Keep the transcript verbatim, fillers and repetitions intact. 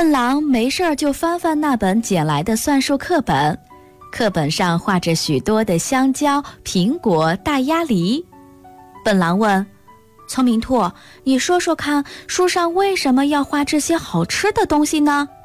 笨狼没事儿就翻翻那本捡来的算术课本，课本上画着许多的香蕉、苹果、大鸭梨。笨狼问：聪明兔，你说说看，书上为什么要画这些好吃的东西呢？